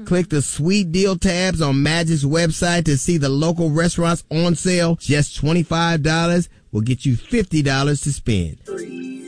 Click the sweet deal tabs on Magic's website to see the local restaurants on sale. Just $25 will get you $50 to spend.